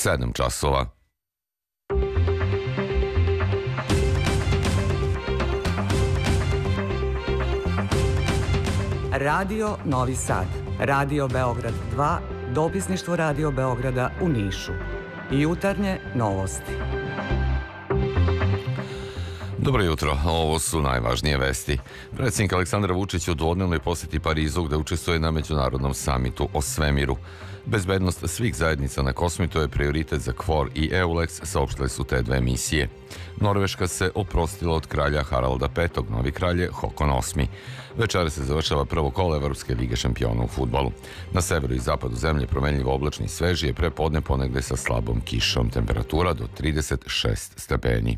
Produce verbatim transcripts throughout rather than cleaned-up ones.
sedam časova. Radio Novi Sad, Radio Beograd dva, dopisništvo Radio Beograda u Nišu. Jutarnje novosti. Dobro jutro, ovo su najvažnije vesti. Predsjednik Aleksandar Vučić u dvodnevnoj posjeti Parizu gde učestvuje na međunarodnom samitu o svemiru. Bezbednost svih zajednica na kosmitu je prioritet za KFOR i EULEX, saopštile su te dve misije. Norveška se oprostila od kralja Haralda petog, novi kralj je Håkon osmi. Večera se završava prvo kolo Evropske lige šampiona u fudbalu. Na severu i zapadu zemlje promenljivo oblačni svežije, prepodne ponegde sa slabom kišom, temperatura do trideset šest stepeni.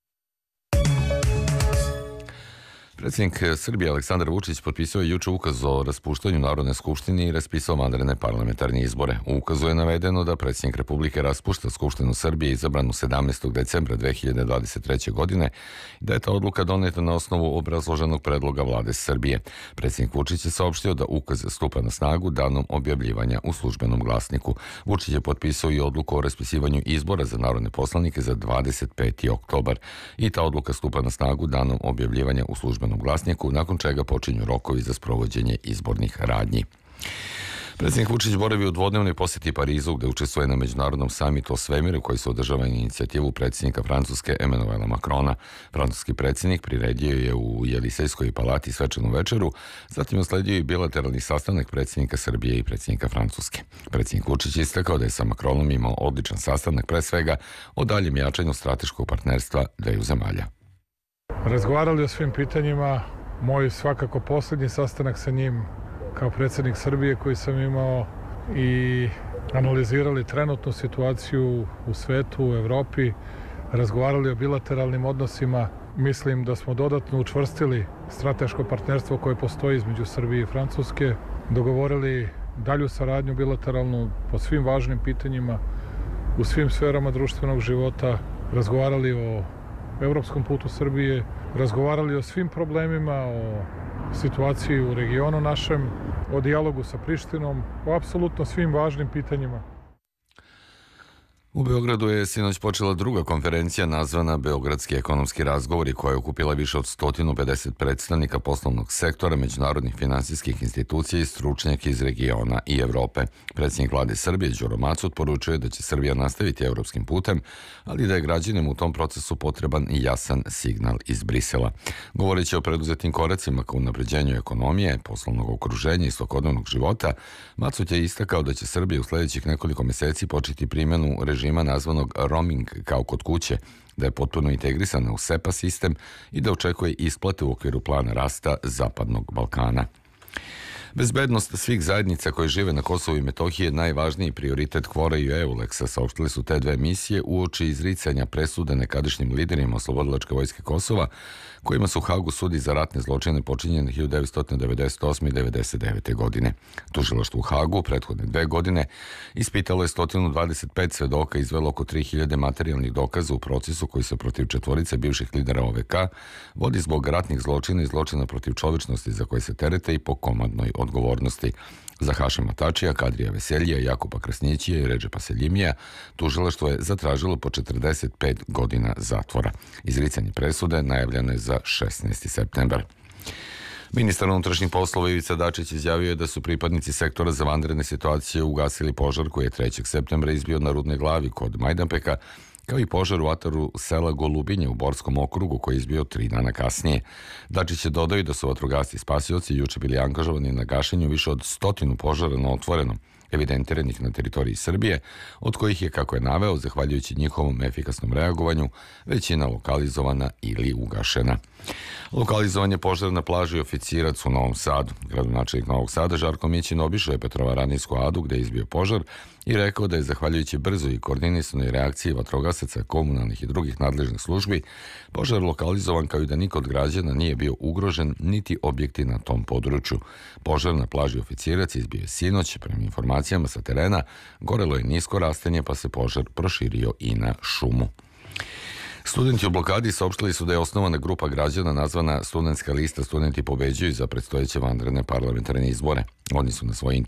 Predsjednik Srbije Aleksandar Vučić potpisao je juče ukaz o raspuštanju Narodne skupštine i raspisao vanredne parlamentarne izbore. U ukazu je navedeno da predsjednik Republike raspušta Skupštinu Srbije izabranu sedamnaestog decembra dve hiljade dvadeset treće. godine i da je ta odluka doneta na osnovu obrazloženog predloga vlade Srbije. Predsjednik Vučić je saopštio da ukaz stupa na snagu danom objavljivanja u službenom glasniku. Vučić je potpisao i odluku o raspisivanju izbora za narodne poslanike za dvadeset peti oktobar i ta odluka stupa na snagu danom objavljivanja u službenom glasniku, nakon čega počinju rokovi za sprovođenje izbornih radnji. Predsjednik Vučić boravi u dvodnevnoj posjeti Parizu gde učestvuje na međunarodnom samitu o svemiru koji se održava na inicijativu predsjednika Francuske Emanuela Macrona. Francuski predsjednik priredio je u Jelisejskoj palati svečanu večeru, zatim usledio i bilateralni sastanak predsjednika Srbije i predsjednika Francuske. Predsjednik Vučić istakao da je sa Macronom imao odličan sastanak, pre svega o daljem jačanju strateškog partnerstva dveju zemalja. Razgovarali o svim pitanjima, moj svakako posljednji sastanak sa njim kao predsjednik Srbije koji sam imao i analizirali trenutnu situaciju u svetu, u Evropi, razgovarali o bilateralnim odnosima. Mislim da smo dodatno učvrstili strateško partnerstvo koje postoji između Srbije i Francuske, dogovorili dalju saradnju bilateralnu po svim važnim pitanjima, u svim sferama društvenog života, razgovarali o evropskom putu Srbije, razgovarali o svim problemima, o situaciji u regionu našem, o dijalogu sa Prištinom, o apsolutno svim važnim pitanjima. U Beogradu je sinoć počela druga konferencija nazvana Beogradski ekonomski razgovori, koja je okupila više od sto pedeset predstavnika poslovnog sektora, međunarodnih finansijskih institucija i stručnjaka iz regiona i Evrope. Predsjednik vlade Srbije Đuro Macut poručuje da će Srbija nastaviti evropskim putem, ali da je građanima u tom procesu potreban i jasan signal iz Brisela. Govoreći o preduzetim koracima ka unapređenju ekonomije, poslovnog okruženja i svakodnevnog života, Macut je istakao da će Srbija u sljedećih nekoliko meseci početi primjenu režima režima nazvanog roaming kao kod kuće, da je potpuno integrisana u SEPA sistem i da očekuje isplate u okviru plana rasta Zapadnog Balkana. Bezbednost svih zajednica koje žive na Kosovu i Metohiji je najvažniji prioritet KFOR-a i EULEX-a, saopštili su te dve misije uoči izricanja presude nekadašnjim liderima Oslobodilačke vojske Kosova, kojima su u Hagu sudi za ratne zločine počinjene hiljadu devetsto devedeset osme. i devedeset devete. godine. Tužilaštvo u Hagu prethodne dve godine ispitalo je sto dvadeset pet svedoka i izvelo oko tri hiljade materijalnih dokaza u procesu koji se protiv četvorice bivših lidera O V K vodi zbog ratnih zločina i zločina protiv čovečnosti za koje se terete i po komandnoj odgovornosti. Za Hašima Tačija, Kadrija Veseljija, Jakupa Krasnićija i Redžepa Seljimija tužilaštvo je zatražilo po četrdeset pet godina zatvora. Izricanje presude najavljeno je za šesnaesti septembar. Ministar unutrašnjih poslova Ivica Dačić izjavio je da su pripadnici sektora za vanredne situacije ugasili požar koji je trećeg septembra izbio na Rudnoj Glavi kod Majdanpeka, kao i požar u ataru sela Golubinje u Borskom okrugu koji je izbio tri dana kasnije. Dačić je dodao da su vatrogasci i spasioci juče bili angažovani na gašenju više od stotinu požara na otvorenom, evidentiranih na teritoriji Srbije, od kojih je, kako je naveo, zahvaljujući njihovom efikasnom reagovanju, većina lokalizovana ili ugašena. Lokalizovan je požar na plaži Oficirac u Novom Sadu. Gradonačelnik Novog Sada Žarko Mićin obišao je Petrovaradijsku adu gde je izbio požar i rekao da je zahvaljujući brzoj i koordinisanoj reakciji vatrogasaca, komunalnih i drugih nadležnih službi požar lokalizovan, kao i da niko od građana nije bio ugrožen niti objekti na tom području. Požar na plaži Oficirac izbio je sinoć. Prema informacijama sa terena gorelo je nisko rastenje pa se požar proširio i na šumu. Studenti u blokadi saopštili su da je osnovana grupa građana nazvana Studentska lista Studenti pobeđuju za predstojeće vanredne parlamentarne izbore. Oni su na svojoj